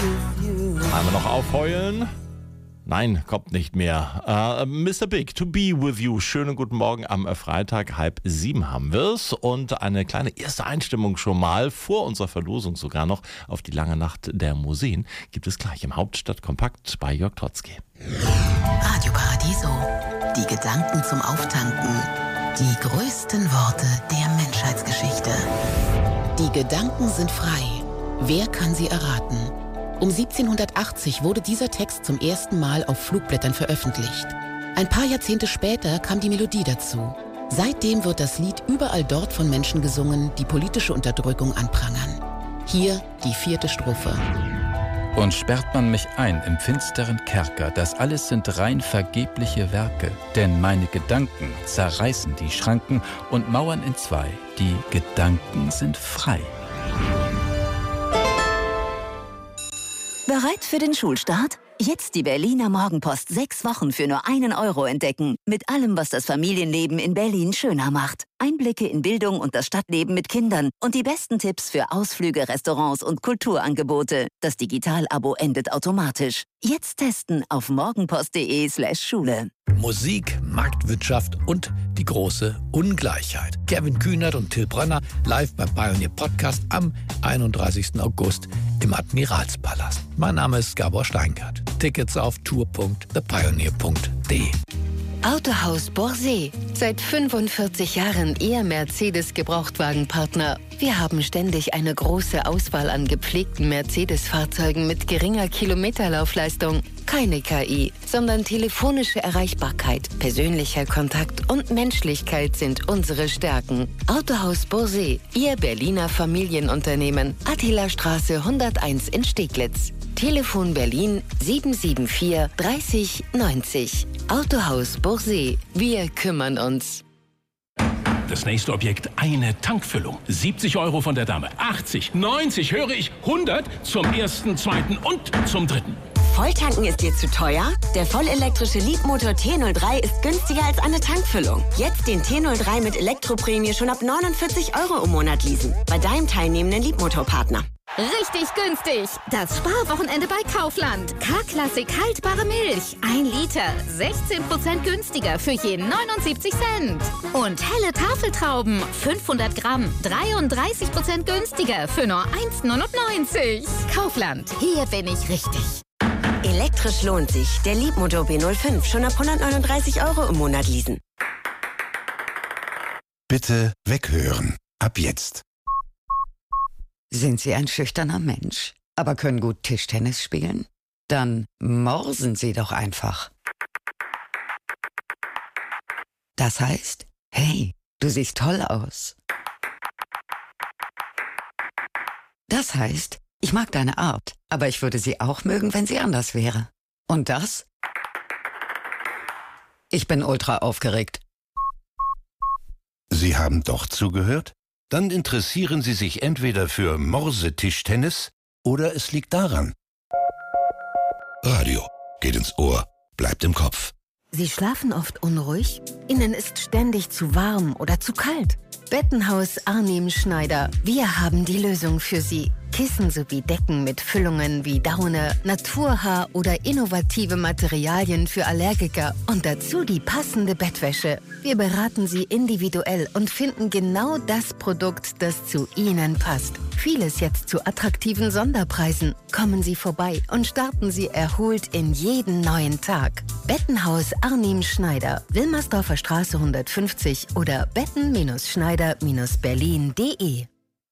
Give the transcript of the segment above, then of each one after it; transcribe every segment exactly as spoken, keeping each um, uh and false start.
Einmal noch aufheulen. Nein, kommt nicht mehr. Uh, Mister Big, To Be With You. Schönen guten Morgen am Freitag, halb sieben haben wir's. Und eine kleine erste Einstimmung schon mal, vor unserer Verlosung sogar noch, auf die lange Nacht der Museen, gibt es gleich im Hauptstadtkompakt bei Jörg Trotzki. Radio Paradiso. Die Gedanken zum Auftanken. Die größten Worte der Menschheitsgeschichte. Die Gedanken sind frei. Wer kann sie erraten? Um siebzehnhundertachtzig wurde dieser Text zum ersten Mal auf Flugblättern veröffentlicht. Ein paar Jahrzehnte später kam die Melodie dazu. Seitdem wird das Lied überall dort von Menschen gesungen, die politische Unterdrückung anprangern. Hier die vierte Strophe. Und sperrt man mich ein im finsteren Kerker, das alles sind rein vergebliche Werke, denn meine Gedanken zerreißen die Schranken und mauern in zwei, die Gedanken sind frei. Bereit für den Schulstart? Jetzt die Berliner Morgenpost sechs Wochen für nur einen Euro entdecken. Mit allem, was das Familienleben in Berlin schöner macht. Einblicke in Bildung und das Stadtleben mit Kindern und die besten Tipps für Ausflüge, Restaurants und Kulturangebote. Das Digital-Abo endet automatisch. Jetzt testen auf morgenpost.de slash Schule. Musik, Marktwirtschaft und die große Ungleichheit. Kevin Kühnert und Till Brönner live beim Pioneer Podcast am einunddreißigsten August im Admiralspalast. Mein Name ist Gabor Steingart. Tickets auf tour punkt the pioneer punkt de. Autohaus Borsee. Seit fünfundvierzig Jahren Ihr Mercedes-Gebrauchtwagenpartner. Wir haben ständig eine große Auswahl an gepflegten Mercedes-Fahrzeugen mit geringer Kilometerlaufleistung. Keine K I, sondern telefonische Erreichbarkeit, persönlicher Kontakt und Menschlichkeit sind unsere Stärken. Autohaus Borsee, Ihr Berliner Familienunternehmen. Attilastraße hunderteins in Steglitz. Telefon Berlin sieben sieben vier dreißig neunzig. Autohaus Borsee. Wir kümmern uns. Das nächste Objekt, eine Tankfüllung. siebzig Euro von der Dame. achtzig, neunzig, höre ich, hundert zum ersten, zweiten und zum dritten. Volltanken ist dir zu teuer? Der vollelektrische Leapmotor T null drei ist günstiger als eine Tankfüllung. Jetzt den T null drei mit Elektroprämie schon ab neunundvierzig Euro im Monat leasen. Bei deinem teilnehmenden Leapmotor-Partner. Richtig günstig! Das Sparwochenende bei Kaufland. K-Klassik haltbare Milch. Ein Liter. sechzehn Prozent günstiger für je neunundsiebzig Cent. Und helle Tafeltrauben. fünfhundert Gramm. dreiunddreißig Prozent günstiger für nur eins neunundneunzig. Kaufland. Hier bin ich richtig. Elektrisch lohnt sich. Der Leapmotor B null fünf schon ab hundertneununddreißig Euro im Monat leasen. Bitte weghören. Ab jetzt. Sind Sie ein schüchterner Mensch, aber können gut Tischtennis spielen? Dann morsen Sie doch einfach. Das heißt, hey, du siehst toll aus. Das heißt, ich mag deine Art, aber ich würde sie auch mögen, wenn sie anders wäre. Und das? Ich bin ultra aufgeregt. Sie haben doch zugehört? Dann interessieren Sie sich entweder für Morse-Tischtennis oder es liegt daran. Radio geht ins Ohr, bleibt im Kopf. Sie schlafen oft unruhig? Ihnen ist ständig zu warm oder zu kalt? Bettenhaus Arnim Schneider. Wir haben die Lösung für Sie. Kissen sowie Decken mit Füllungen wie Daune, Naturhaar oder innovative Materialien für Allergiker und dazu die passende Bettwäsche. Wir beraten Sie individuell und finden genau das Produkt, das zu Ihnen passt. Vieles jetzt zu attraktiven Sonderpreisen. Kommen Sie vorbei und starten Sie erholt in jeden neuen Tag. Bettenhaus Arnim Schneider, Wilmersdorfer Straße hundertfünfzig oder betten-schneider berlin punkt de.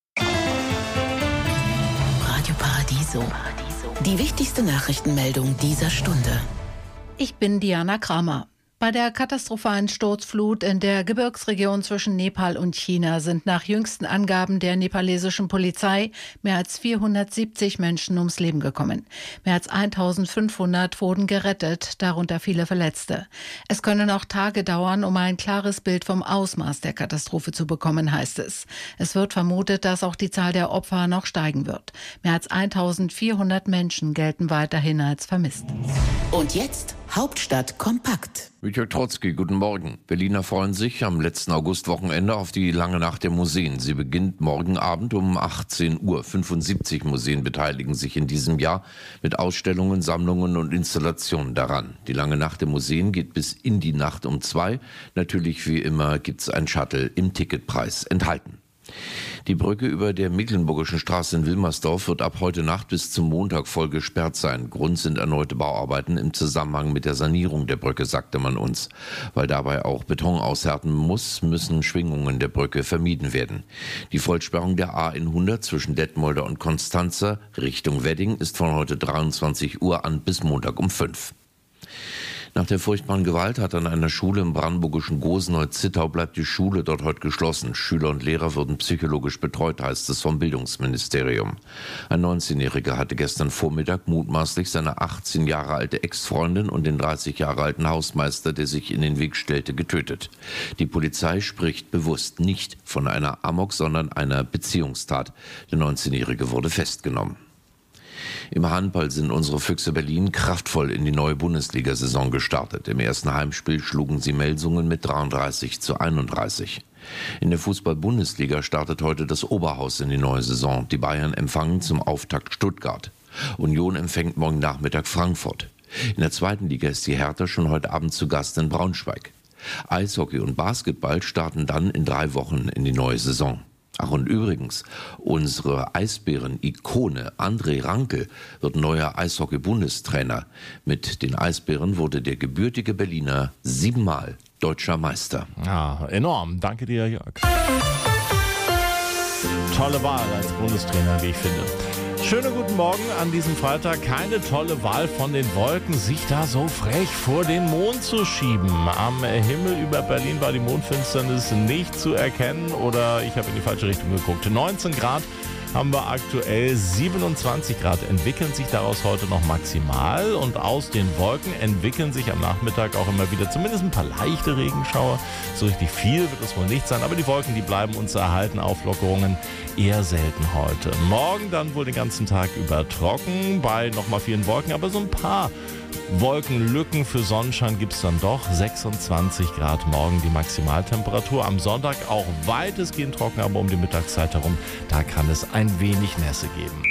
Radio Paradiso. Die wichtigste Nachrichtenmeldung dieser Stunde. Ich bin Diana Kramer. Bei der katastrophalen Sturzflut in der Gebirgsregion zwischen Nepal und China sind nach jüngsten Angaben der nepalesischen Polizei mehr als vierhundertsiebzig Menschen ums Leben gekommen. Mehr als eintausendfünfhundert wurden gerettet, darunter viele Verletzte. Es können noch Tage dauern, um ein klares Bild vom Ausmaß der Katastrophe zu bekommen, heißt es. Es wird vermutet, dass auch die Zahl der Opfer noch steigen wird. Mehr als eintausendvierhundert Menschen gelten weiterhin als vermisst. Und jetzt Hauptstadt kompakt. Michael Trotzki, guten Morgen. Berliner freuen sich am letzten Augustwochenende auf die lange Nacht der Museen. Sie beginnt morgen Abend um achtzehn Uhr. fünfundsiebzig Museen beteiligen sich in diesem Jahr mit Ausstellungen, Sammlungen und Installationen daran. Die lange Nacht der Museen geht bis in die Nacht um zwei. Natürlich wie immer gibt's ein Shuttle im Ticketpreis enthalten. Die Brücke über der Mecklenburgischen Straße in Wilmersdorf wird ab heute Nacht bis zum Montag voll gesperrt sein. Grund sind erneute Bauarbeiten im Zusammenhang mit der Sanierung der Brücke, sagte man uns. Weil dabei auch Beton aushärten muss, müssen Schwingungen der Brücke vermieden werden. Die Vollsperrung der A hundert zwischen Detmolder und Konstanzer Richtung Wedding ist von heute dreiundzwanzig Uhr an bis Montag um fünf. Nach der furchtbaren Gewalt hat an einer Schule im brandenburgischen Gosenholz-Zittau bleibt die Schule dort heute geschlossen. Schüler und Lehrer würden psychologisch betreut, heißt es vom Bildungsministerium. Ein neunzehnjähriger hatte gestern Vormittag mutmaßlich seine achtzehn Jahre alte Ex-Freundin und den dreißig Jahre alten Hausmeister, der sich in den Weg stellte, getötet. Die Polizei spricht bewusst nicht von einer Amok, sondern einer Beziehungstat. Der neunzehnjährige wurde festgenommen. Im Handball sind unsere Füchse Berlin kraftvoll in die neue Bundesliga-Saison gestartet. Im ersten Heimspiel schlugen sie Melsungen mit dreiunddreißig zu einunddreißig. In der Fußball-Bundesliga startet heute das Oberhaus in die neue Saison. Die Bayern empfangen zum Auftakt Stuttgart. Union empfängt morgen Nachmittag Frankfurt. In der zweiten Liga ist die Hertha schon heute Abend zu Gast in Braunschweig. Eishockey und Basketball starten dann in drei Wochen in die neue Saison. Ach und übrigens, unsere Eisbären-Ikone André Ranke wird neuer Eishockey-Bundestrainer. Mit den Eisbären wurde der gebürtige Berliner siebenmal deutscher Meister. Ja, enorm. Danke dir, Jörg. Tolle Wahl als Bundestrainer, wie ich finde. Schönen guten Morgen an diesem Freitag. Keine tolle Wahl von den Wolken, sich da so frech vor den Mond zu schieben. Am Himmel über Berlin war die Mondfinsternis nicht zu erkennen oder ich habe in die falsche Richtung geguckt. neunzehn Grad haben wir aktuell, siebenundzwanzig Grad entwickeln sich daraus heute noch maximal und aus den Wolken entwickeln sich am Nachmittag auch immer wieder zumindest ein paar leichte Regenschauer. So richtig viel wird es wohl nicht sein, aber die Wolken, die bleiben uns erhalten. Auflockerungen eher selten heute. Morgen dann wohl den ganzen Tag über trocken bei nochmal vielen Wolken, aber so ein paar Wolkenlücken für Sonnenschein gibt es dann doch. sechsundzwanzig Grad morgen die Maximaltemperatur. Am Sonntag auch weitestgehend trocken, aber um die Mittagszeit herum, da kann es ein wenig Nässe geben.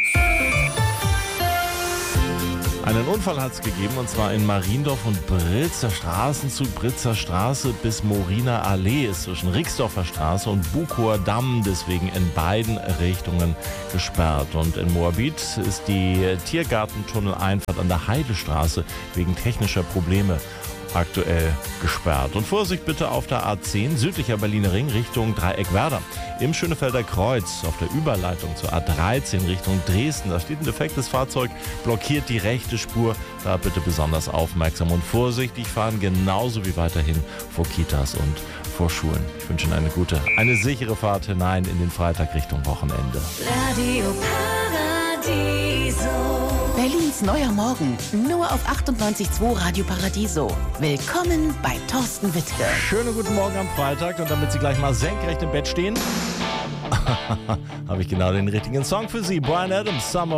Einen Unfall hat es gegeben, und zwar in Mariendorf und Britz. Der Straßenzug Britzer Straße bis Moriner Allee ist zwischen Rixdorfer Straße und Bukower Damm deswegen in beiden Richtungen gesperrt. Und in Moabit ist die Tiergartentunneleinfahrt an der Heidestraße wegen technischer Probleme aktuell gesperrt. Und Vorsicht bitte auf der A zehn, südlicher Berliner Ring Richtung Dreieckwerder. Im Schönefelder Kreuz auf der Überleitung zur A dreizehn Richtung Dresden. Da steht ein defektes Fahrzeug, blockiert die rechte Spur. Da bitte besonders aufmerksam und vorsichtig fahren, genauso wie weiterhin vor Kitas und vor Schulen. Ich wünsche Ihnen eine gute, eine sichere Fahrt hinein in den Freitag Richtung Wochenende. Radio Paradiso. Berlins neuer Morgen, nur auf achtundneunzig Komma zwei Radio Paradiso. Willkommen bei Thorsten Wittke. Schönen guten Morgen am Freitag, und damit Sie gleich mal senkrecht im Bett stehen, habe ich genau den richtigen Song für Sie. Bryan Adams, Summer